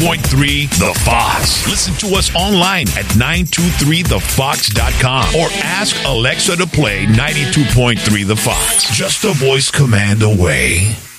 92.3 The Fox. Listen to us online at 923thefox.com or ask Alexa to play 92.3 The Fox. Just a voice command away.